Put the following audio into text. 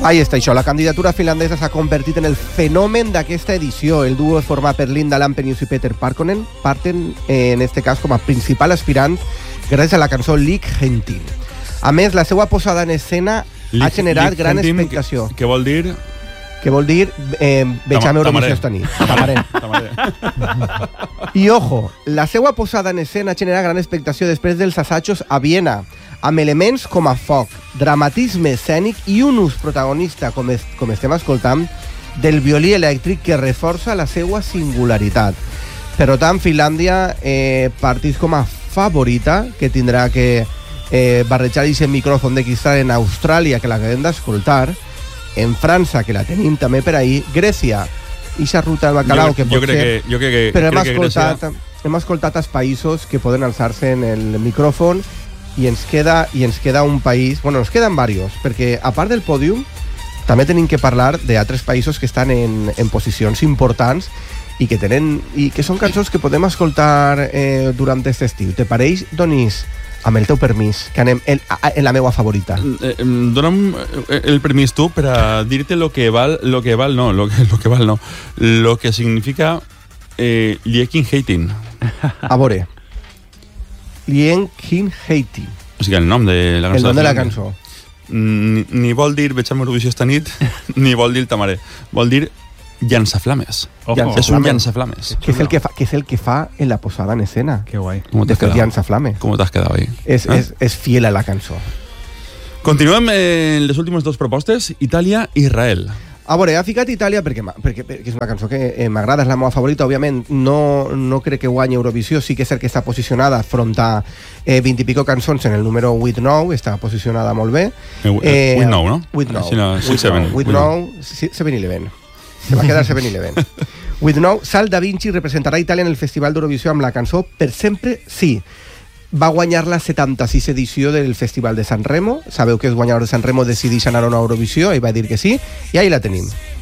Ahí està això, la candidatura finlandesa s'ha convertit en el fenomen d'aquesta edició. El duo és format per Linda Lampenius i Peter Parkkonen, parten en este cas com a principal aspirant gràcies a la cançó Lick Hentin. A més, la seva posada en escena ha generat gran expectació. Què vol dir? Que vol dir vejam Eurovisió esta nit. Tamaré. I ojo, la seva posada en escena ha generat gran expectació després dels assajos a Viena, amb elements com a foc, dramatisme escènic i un ús protagonista, com estem escoltant, del violí elèctric que reforça la seva singularitat. Per tant, Finlàndia partís com a favorita, que tindrà que barrejar aquest micròfon de cristal en Austràlia, que l'acabem d'escoltar, en França, que la tenim també per ahir, Grècia, ixa ruta del bacalao, que pot ser... Però hem escoltat els països que poden alçar-se en el micròfon i ens queda un país... Bueno, ens queden diversos, perquè a part del pòdium també tenim que parlar d'altres països que estan en posicions importants i que són cançons que podem escoltar durant aquest estiu. Te pareix, Donís, amb el teu permís, que anem en la meva favorita? Dóna'm el permís tu per a dir-te lo que significa Liekin Heitin. A veure, Liekin Heitin. O sigui, el nom de la cançó. El nom de la cançó. Ni vol dir vejam Eurovisió esta nit, ni vol dir tamaré. Vol dir llançaflames. És un llançaflames. Que és el que fa en la posada en escena. Qué guai. De fer llançaflames. Com t'has quedat ahí? És fiel a la cançó. Continuem en les últimes dues propostes, Itàlia i Israel. A veure, ha ficat Itàlia perquè és una cançó que m'agrada, és la meva favorita. Òbviament, no crec que guanyi Eurovisió. Sí que és cert que està posicionada front a 20 i pico cançons en el número 8-9, està posicionada molt bé. 8-9, no? 8-9. 8-9, 7-11. Se va quedar 7-11. 8-9, Sal Da Vinci representarà Itàlia en el Festival d'Eurovisió amb la cançó Per sempre sí. Va guanyar la 76 edició del Festival de San Remo. Sabeu que els guanyadors de San Remo decideixen anar a una Eurovisió, i va dir que sí, i ahí la tenim.